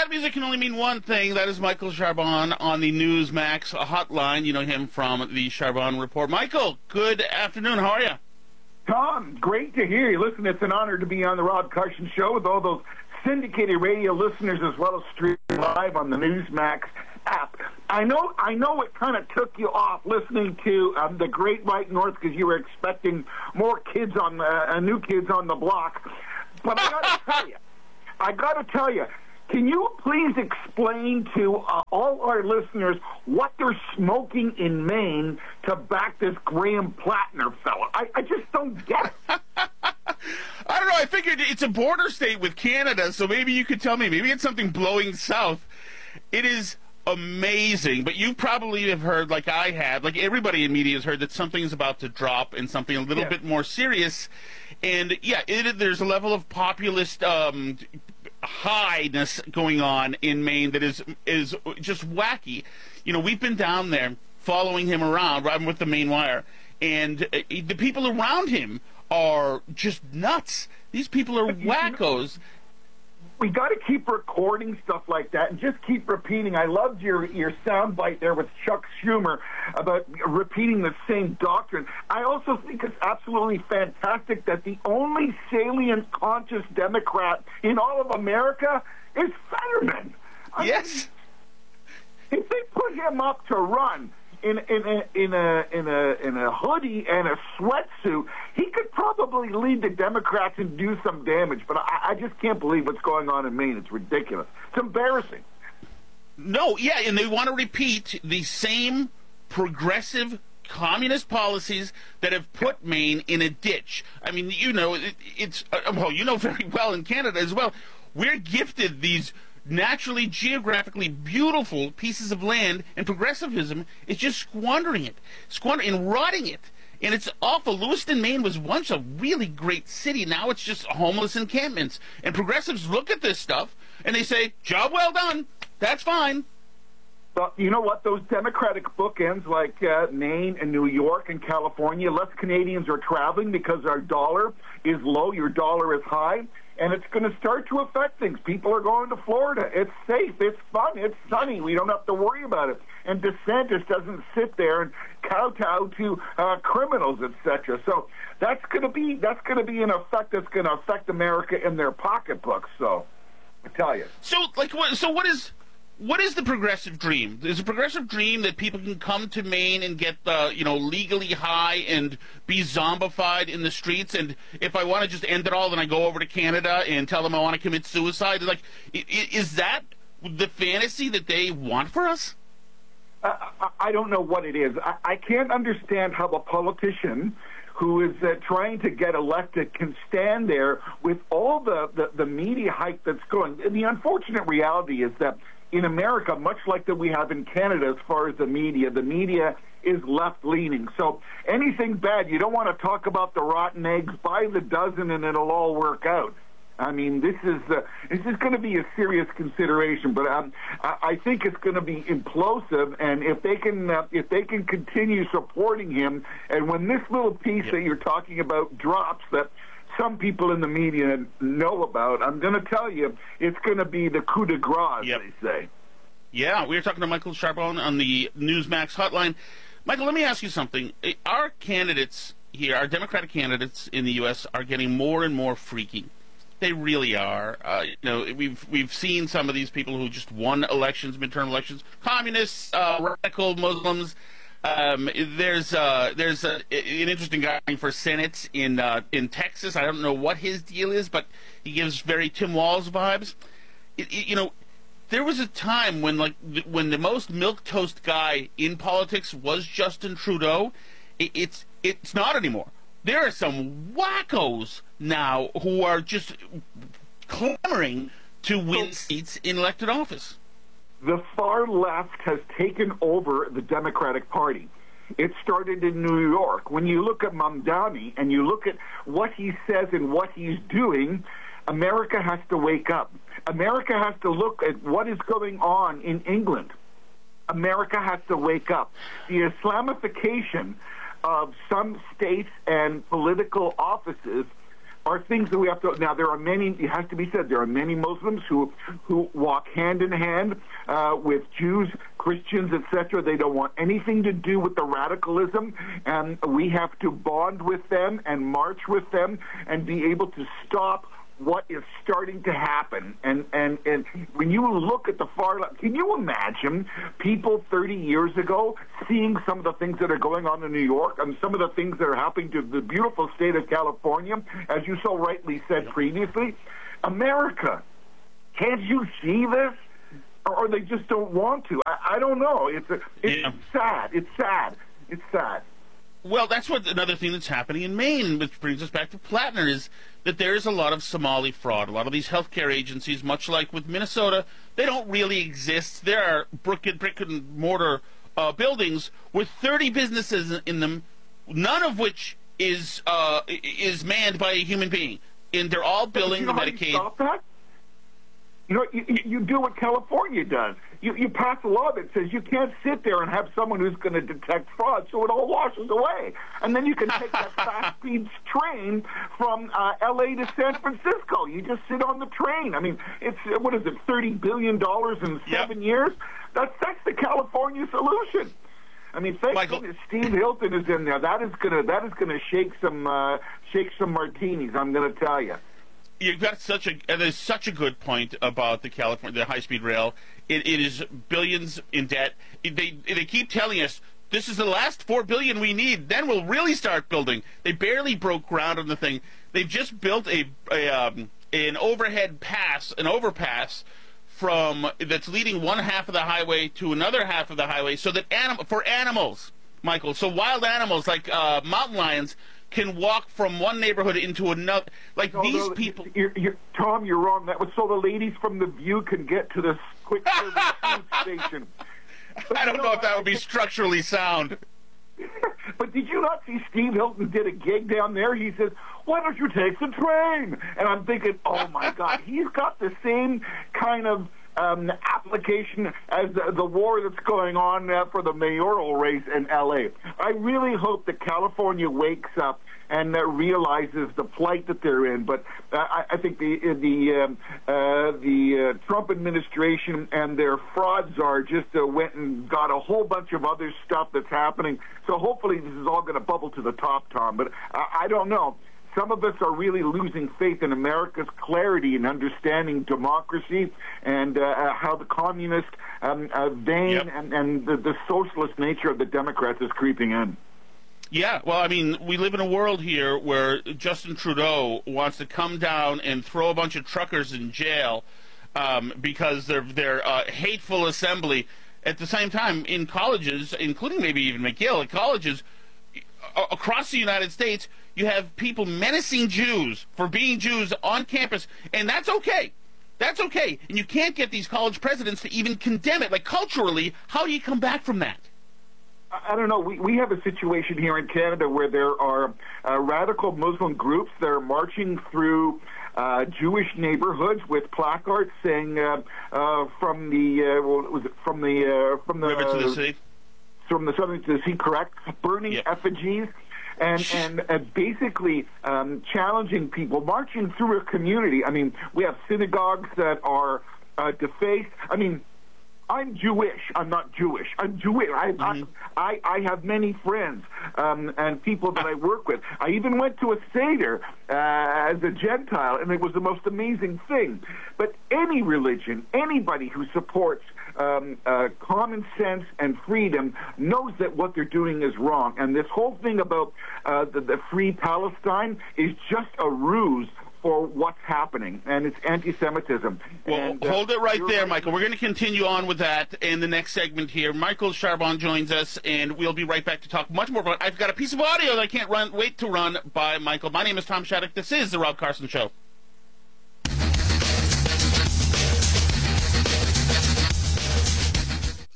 That music can only mean one thing. That is Michael Charbon on the Newsmax hotline. You know him from the Charbon Report. Michael, good afternoon. How are you? Tom, great to hear you. Listen, it's an honor to be on the Rob Carson Show with all those syndicated radio listeners as well as streaming live on the Newsmax app. I know it kind of took you off listening to the Great White North because you were expecting more kids on new kids on the block. But I got to tell you, can you please explain to all our listeners what they're smoking in Maine to back this Graham Plattner fella? I just don't get it. I don't know. I figured it's a border state with Canada, so maybe you could tell me. Maybe it's something blowing south. It is amazing, but you probably have heard, like I have, like everybody in media has heard, that something is about to drop and something a little bit more serious. And, yeah, there's a level of populist highness going on in Maine that is just wacky. You know, we've been down there following him around. I'm with the Maine Wire, and the people around him are just nuts. These people are wackos. We got to keep recording stuff like that and just keep repeating. I loved your soundbite there with Chuck Schumer about repeating the same doctrine. I also think it's absolutely fantastic that the only salient conscious Democrat in all of America is Fetterman. Yes. If they put him up to run in a hoodie and a sweatsuit, he could probably lead the Democrats and do some damage. But I just can't believe what's going on in Maine. It's ridiculous. It's embarrassing. No, yeah, and they want to repeat the same progressive communist policies that have put Maine in a ditch. I mean, you know, it's well, you know very well in Canada as well. We're gifted these naturally, geographically beautiful pieces of land, and progressivism is just squandering it and rotting it. And it's awful. Lewiston, Maine was once a really great city. Now it's just homeless encampments. And progressives look at this stuff and they say, job well done. That's fine. Well, you know what? Those Democratic bookends like Maine and New York and California, less Canadians are traveling because our dollar is low, your dollar is high, and it's going to start to affect things. People are going to Florida. It's safe. It's fun. It's sunny. We don't have to worry about it. And DeSantis doesn't sit there and kowtow to criminals, etc. So that's going to be an effect that's going to affect America in their pocketbooks. So I tell you. So what is the progressive dream? Is a progressive dream that people can come to Maine and get, legally high and be zombified in the streets? And if I want to just end it all, then I go over to Canada and tell them I want to commit suicide? Like, is that the fantasy that they want for us? I don't know what it is. I can't understand how a politician who is trying to get elected can stand there with all the media hype that's going. And the unfortunate reality is that in America, much like that we have in Canada as far as the media is left-leaning. So anything bad, you don't want to talk about the rotten eggs by the dozen and it'll all work out. I mean, this is going to be a serious consideration, but I think it's going to be implosive. And if they can continue supporting him, and when this little piece that you're talking about drops, that some people in the media know about, I'm going to tell you, it's going to be the coup de grace, they say. Yeah, we were talking to Michael Charbon on the Newsmax hotline. Michael, let me ask you something. Our candidates here, our Democratic candidates in the U.S., are getting more and more freaky. They really are. We've seen some of these people who just won elections, midterm elections, communists, radical Muslims. There's an interesting guy for Senate in Texas. I don't know what his deal is, but he gives very Tim Walz vibes. There was a time when the most milquetoast guy in politics was Justin Trudeau. It's not anymore. There are some wackos now who are just clamoring to win seats in elected office. The far left has taken over the Democratic Party. It started in New York. When you look at Mamdani and you look at what he says and what he's doing, America has to wake up. America has to look at what is going on in England. America has to wake up. The Islamification of some states and political offices are things that we have to. Now, there are many. It has to be said, there are many Muslims who walk hand in hand with Jews, Christians, etc. They don't want anything to do with the radicalism, and we have to bond with them and march with them and be able to stop what is starting to happen. And when you look at the far left, can you imagine people 30 years ago seeing some of the things that are going on in New York and some of the things that are happening to the beautiful state of California, as you so rightly said previously? America, can't you see this? Or they just don't want to. I don't know. It's sad. It's sad. It's sad. Well, that's what another thing that's happening in Maine, which brings us back to Plattner, is that there is a lot of Somali fraud. A lot of these healthcare agencies, much like with Minnesota, they don't really exist. There are brick and mortar buildings with 30 businesses in them, none of which is manned by a human being, and they're all billing the Medicaid. You stop that? You know, you do what California does. You pass a law that says you can't sit there and have someone who's going to detect fraud, so it all washes away. And then you can take that fast-speed train from L.A. to San Francisco. You just sit on the train. I mean, it's, what is it, $30 billion in 7 years? That's the California solution. I mean, thank goodness Steve Hilton is in there. That is gonna shake some martinis, I'm going to tell you. You've got such a good point about the high-speed rail. It is billions in debt. They keep telling us this is the last $4 billion we need. Then we'll really start building. They barely broke ground on the thing. They've just built an overpass that's leading one half of the highway to another half of the highway, so that for animals, Michael, so wild animals like mountain lions can walk from one neighborhood into another. People. Tom, you're wrong. That was so the ladies from The View can get to this quick service food station. I don't know if that would be structurally sound. But did you not see Steve Hilton did a gig down there? He says, "Why don't you take the train?" And I'm thinking, oh my God, he's got the same kind of application as the war that's going on for the mayoral race in L.A. I really hope that California wakes up and realizes the plight that they're in. But I think the Trump administration and their fraud czar just went and got a whole bunch of other stuff that's happening. So hopefully this is all going to bubble to the top, Tom. But I don't know. Some of us are really losing faith in America's clarity in understanding democracy and how the communist vein and the socialist nature of the Democrats is creeping in. Yeah, well, I mean, we live in a world here where Justin Trudeau wants to come down and throw a bunch of truckers in jail because they're hateful assembly. At the same time, in colleges, including maybe even McGill, at colleges across the United States, you have people menacing Jews for being Jews on campus, and that's okay. That's okay. And you can't get these college presidents to even condemn it. Like, culturally, how do you come back from that? I don't know. We have a situation here in Canada where there are radical Muslim groups that are marching through Jewish neighborhoods with placards saying from the river to the sea, from the southern to the sea, correct? Burning effigies and basically challenging people, marching through a community. I mean, we have synagogues that are defaced. I mean, I'm Jewish. I'm not Jewish. I'm Jewish. I have many friends and people that I work with. I even went to a Seder as a Gentile, and it was the most amazing thing. But any religion, anybody who supports common sense and freedom knows that what they're doing is wrong. And this whole thing about the Free Palestine is just a ruse for what's happening, and it's anti-Semitism. Well, and, hold it right there, Michael. We're going to continue on with that in the next segment here. Michael Charbon joins us, and we'll be right back to talk much more about. I've got a piece of audio that I can't wait to run by Michael. My name is Tom Shattuck. This is The Rob Carson Show.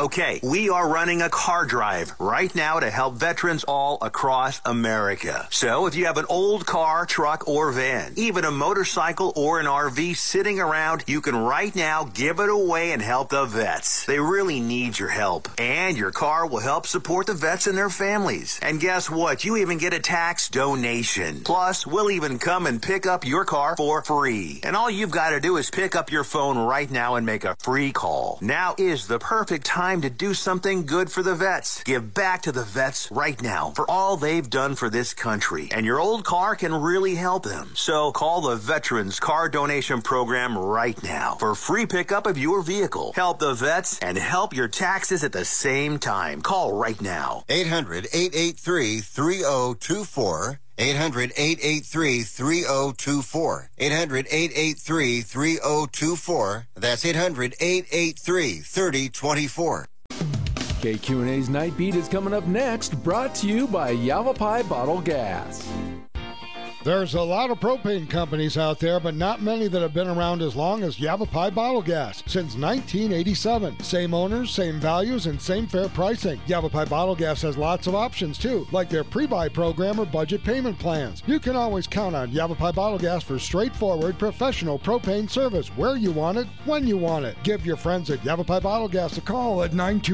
Okay, we are running a car drive right now to help veterans all across America. So if you have an old car, truck, or van, even a motorcycle or an RV sitting around, you can right now give it away and help the vets. They really need your help. And your car will help support the vets and their families. And guess what? You even get a tax donation. Plus, we'll even come and pick up your car for free. And all you've got to do is pick up your phone right now and make a free call. Now is the perfect time to do something good for the vets. Give back to the vets right now for all they've done for this country. And your old car can really help them. So call the Veterans Car Donation Program right now for free pickup of your vehicle. Help the vets and help your taxes at the same time. Call right now. 800-883-3024. 800-883-3024. 800-883-3024. That's 800-883-3024. KQ&A's Night Beat is coming up next, brought to you by Yavapai Bottled Gas. There's a lot of propane companies out there, but not many that have been around as long as Yavapai Bottle Gas since 1987. Same owners, same values, and same fair pricing. Yavapai Bottle Gas has lots of options too, like their pre-buy program or budget payment plans. You can always count on Yavapai Bottle Gas for straightforward, professional propane service where you want it, when you want it. Give your friends at Yavapai Bottle Gas a call at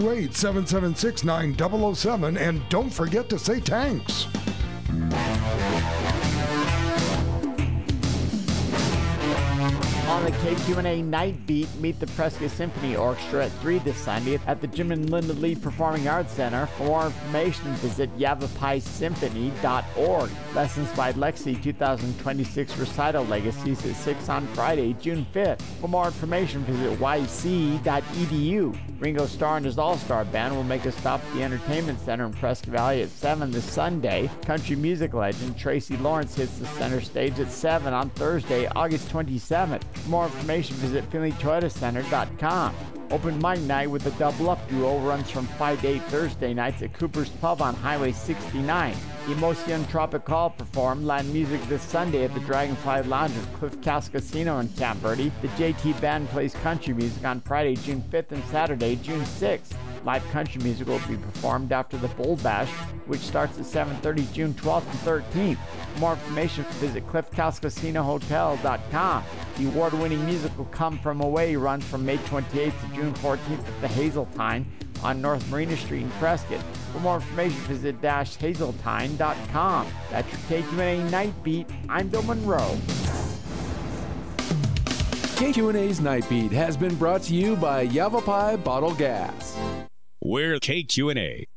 928-776-9007, and don't forget to say thanks. On the KQ&A Night Beat, meet the Prescott Symphony Orchestra at 3 this Sunday at the Jim and Linda Lee Performing Arts Center. For more information, visit yavapaisymphony.org. Lessons by Lexi 2026 Recital Legacies at 6 on Friday, June 5th. For more information, visit yc.edu. Ringo Starr and his All-Star Band will make a stop at the Entertainment Center in Prescott Valley at 7 this Sunday. Country music legend Tracy Lawrence hits the center stage at 7 on Thursday, August 27th. For more information, visit FinleyToyotaCenter.com. Open mic night with the Double Up Duo runs from 5 to 8 Thursday nights at Cooper's Pub on Highway 69. Emotion Tropical perform Latin music this Sunday at the Dragonfly Lounge at Cliff Cas Casino in Camp Verde. The JT Band plays country music on Friday, June 5th and Saturday, June 6th. Live country music will be performed after the Bull Bash, which starts at 7:30 June 12th and 13th. For more information, visit CliffCasCasinoHotel.com. The award-winning musical Come From Away runs from May 28th to June 14th at the Hazeltine on North Marina Street in Prescott. For more information, visit hazeltine.com. That's your KQ&A Night Beat. I'm Bill Monroe. KQ&A's Night Beat has been brought to you by Yavapai Bottled Gas. We're KQ&A.